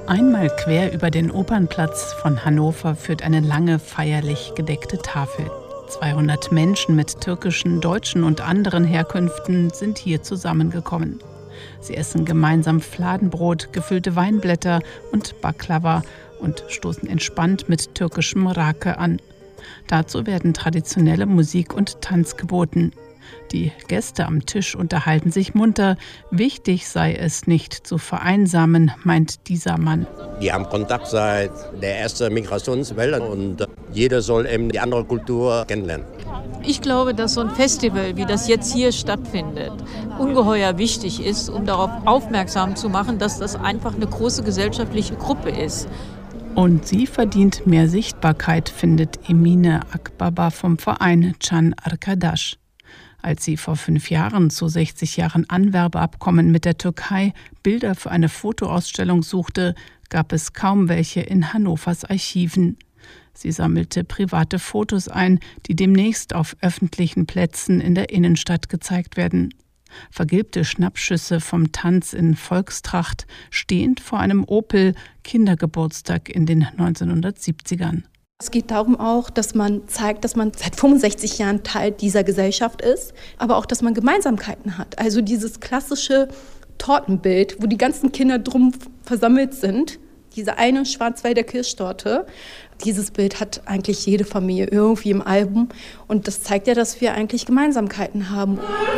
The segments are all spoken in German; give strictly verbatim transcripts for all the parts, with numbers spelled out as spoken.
Einmal quer über den Opernplatz von Hannover führt eine lange, feierlich gedeckte Tafel. zweihundert Menschen mit türkischen, deutschen und anderen Herkünften sind hier zusammengekommen. Sie essen gemeinsam Fladenbrot, gefüllte Weinblätter und Baklava und stoßen entspannt mit türkischem Rake an. Dazu werden traditionelle Musik und Tanz geboten. Die Gäste am Tisch unterhalten sich munter. Wichtig sei es nicht zu vereinsamen, meint dieser Mann. Die haben Kontakt seit der ersten Migrationswelle und jeder soll eben die andere Kultur kennenlernen. Ich glaube, dass so ein Festival, wie das jetzt hier stattfindet, ungeheuer wichtig ist, um darauf aufmerksam zu machen, dass das einfach eine große gesellschaftliche Gruppe ist. Und sie verdient mehr Sichtbarkeit, findet Emine Akbaba vom Verein Can Arkadaş. Als sie vor fünf Jahren zu sechzig Jahren Anwerbeabkommen mit der Türkei Bilder für eine Fotoausstellung suchte, gab es kaum welche in Hannovers Archiven. Sie sammelte private Fotos ein, die demnächst auf öffentlichen Plätzen in der Innenstadt gezeigt werden. Vergilbte Schnappschüsse vom Tanz in Volkstracht, stehend vor einem Opel, Kindergeburtstag in den neunzehnhundertsiebzigern. Es geht darum auch, dass man zeigt, dass man seit fünfundsechzig Jahren Teil dieser Gesellschaft ist, aber auch, dass man Gemeinsamkeiten hat. Also dieses klassische Tortenbild, wo die ganzen Kinder drum versammelt sind, diese eine Schwarzwälder Kirschtorte, dieses Bild hat eigentlich jede Familie irgendwie im Album und das zeigt ja, dass wir eigentlich Gemeinsamkeiten haben.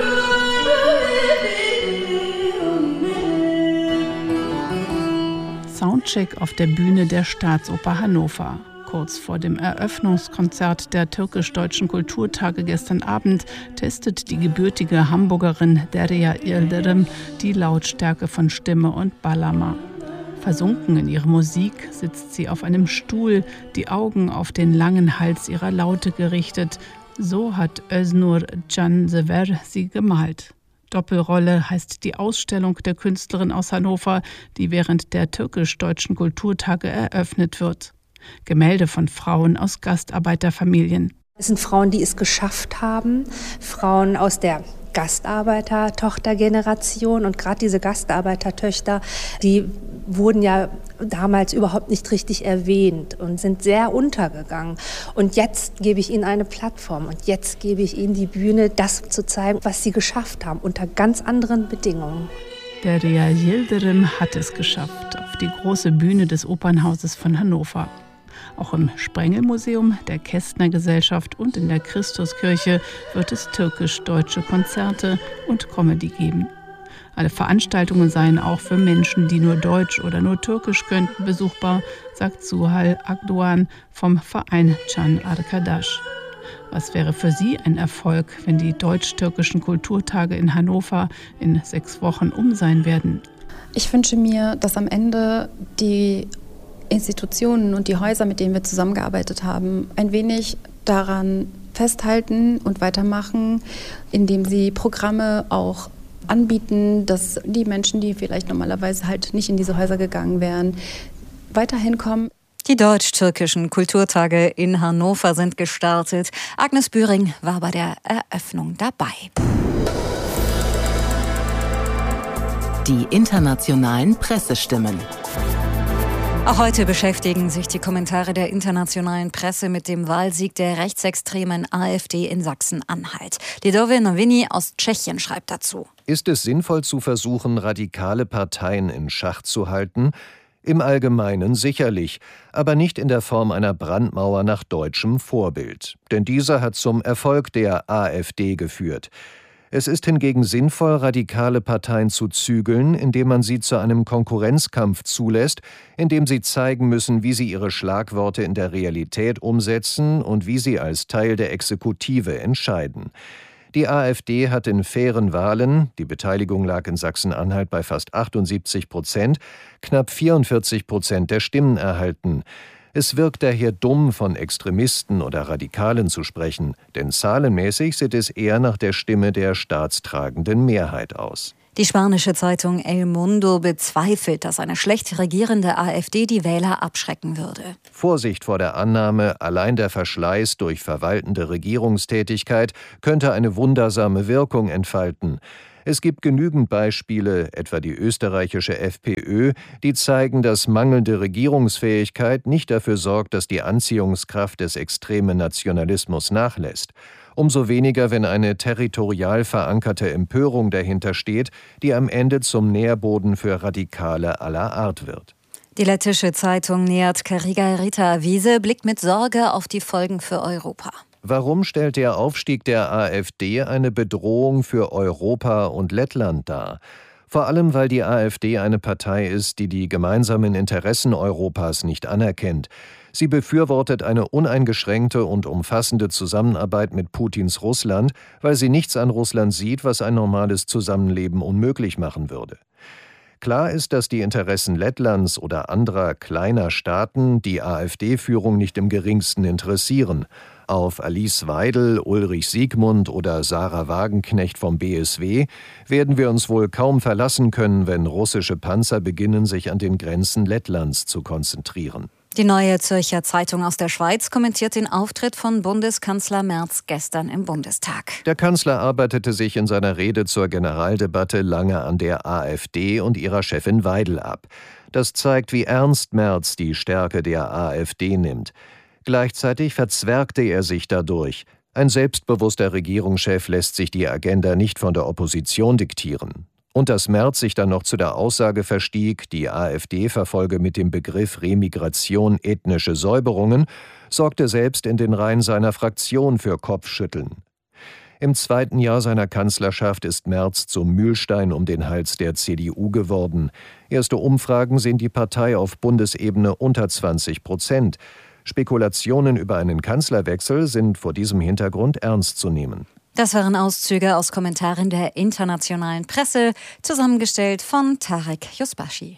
Soundcheck auf der Bühne der Staatsoper Hannover. Kurz vor dem Eröffnungskonzert der türkisch-deutschen Kulturtage gestern Abend testet die gebürtige Hamburgerin Derya Yildirim die Lautstärke von Stimme und Bağlama. Versunken in ihre Musik sitzt sie auf einem Stuhl, die Augen auf den langen Hals ihrer Laute gerichtet. So hat Öznur Cansever sie gemalt. Doppelrolle heißt die Ausstellung der Künstlerin aus Hannover, die während der türkisch-deutschen Kulturtage eröffnet wird. Gemälde von Frauen aus Gastarbeiterfamilien. Es sind Frauen, die es geschafft haben, Frauen aus der Gastarbeiter-Tochtergeneration. Und gerade diese Gastarbeitertöchter, die wurden ja damals überhaupt nicht richtig erwähnt und sind sehr untergegangen. Und jetzt gebe ich ihnen eine Plattform und jetzt gebe ich ihnen die Bühne, das zu zeigen, was sie geschafft haben, unter ganz anderen Bedingungen. Derya Yildirim hat es geschafft, auf die große Bühne des Opernhauses von Hannover. Auch im Sprengelmuseum, der Kästner Gesellschaft und in der Christuskirche wird es türkisch-deutsche Konzerte und Comedy geben. Alle Veranstaltungen seien auch für Menschen, die nur Deutsch oder nur Türkisch könnten, besuchbar, sagt Suhal Akdoğan vom Verein Can Arkadaş. Was wäre für Sie ein Erfolg, wenn die deutsch-türkischen Kulturtage in Hannover in sechs Wochen um sein werden? Ich wünsche mir, dass am Ende die Institutionen und die Häuser, mit denen wir zusammengearbeitet haben, ein wenig daran festhalten und weitermachen, indem sie Programme auch anbieten, dass die Menschen, die vielleicht normalerweise halt nicht in diese Häuser gegangen wären, weiterhin kommen. Die deutsch-türkischen Kulturtage in Hannover sind gestartet. Agnes Bühring war bei der Eröffnung dabei. Die internationalen Pressestimmen. Auch heute beschäftigen sich die Kommentare der internationalen Presse mit dem Wahlsieg der rechtsextremen AfD in Sachsen-Anhalt. Lidově Noviny aus Tschechien schreibt dazu. Ist es sinnvoll zu versuchen, radikale Parteien in Schach zu halten? Im Allgemeinen sicherlich, aber nicht in der Form einer Brandmauer nach deutschem Vorbild. Denn dieser hat zum Erfolg der AfD geführt. Es ist hingegen sinnvoll, radikale Parteien zu zügeln, indem man sie zu einem Konkurrenzkampf zulässt, indem sie zeigen müssen, wie sie ihre Schlagworte in der Realität umsetzen und wie sie als Teil der Exekutive entscheiden. Die AfD hat in fairen Wahlen, die Beteiligung lag in Sachsen-Anhalt bei fast achtundsiebzig Prozent, knapp vierundvierzig Prozent der Stimmen erhalten. Es wirkt daher dumm, von Extremisten oder Radikalen zu sprechen, denn zahlenmäßig sieht es eher nach der Stimme der staatstragenden Mehrheit aus. Die spanische Zeitung El Mundo bezweifelt, dass eine schlecht regierende AfD die Wähler abschrecken würde. Vorsicht vor der Annahme, allein der Verschleiß durch verwaltende Regierungstätigkeit könnte eine wundersame Wirkung entfalten. Es gibt genügend Beispiele, etwa die österreichische FPÖ, die zeigen, dass mangelnde Regierungsfähigkeit nicht dafür sorgt, dass die Anziehungskraft des extremen Nationalismus nachlässt. Umso weniger, wenn eine territorial verankerte Empörung dahinter steht, die am Ende zum Nährboden für Radikale aller Art wird. Die lettische Zeitung Neat Kariga-Rita Avise blickt mit Sorge auf die Folgen für Europa. Warum stellt der Aufstieg der AfD eine Bedrohung für Europa und Lettland dar? Vor allem, weil die AfD eine Partei ist, die die gemeinsamen Interessen Europas nicht anerkennt. Sie befürwortet eine uneingeschränkte und umfassende Zusammenarbeit mit Putins Russland, weil sie nichts an Russland sieht, was ein normales Zusammenleben unmöglich machen würde. Klar ist, dass die Interessen Lettlands oder anderer kleiner Staaten die AfD-Führung nicht im geringsten interessieren. Auf Alice Weidel, Ulrich Siegmund oder Sarah Wagenknecht vom B S W werden wir uns wohl kaum verlassen können, wenn russische Panzer beginnen, sich an den Grenzen Lettlands zu konzentrieren. Die Neue Zürcher Zeitung aus der Schweiz kommentiert den Auftritt von Bundeskanzler Merz gestern im Bundestag. Der Kanzler arbeitete sich in seiner Rede zur Generaldebatte lange an der AfD und ihrer Chefin Weidel ab. Das zeigt, wie ernst Merz die Stärke der AfD nimmt. Gleichzeitig verzwergte er sich dadurch. Ein selbstbewusster Regierungschef lässt sich die Agenda nicht von der Opposition diktieren. Und dass Merz sich dann noch zu der Aussage verstieg, die AfD verfolge mit dem Begriff Remigration ethnische Säuberungen, sorgte selbst in den Reihen seiner Fraktion für Kopfschütteln. Im zweiten Jahr seiner Kanzlerschaft ist Merz zum Mühlstein um den Hals der C D U geworden. Erste Umfragen sehen die Partei auf Bundesebene unter zwanzig Prozent. Spekulationen über einen Kanzlerwechsel sind vor diesem Hintergrund ernst zu nehmen. Das waren Auszüge aus Kommentaren der internationalen Presse, zusammengestellt von Tarek Yusbashi.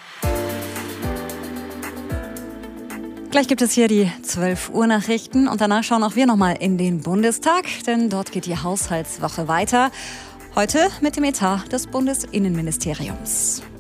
Gleich gibt es hier die zwölf Uhr Nachrichten und danach schauen auch wir nochmal in den Bundestag, denn dort geht die Haushaltswoche weiter. Heute mit dem Etat des Bundesinnenministeriums.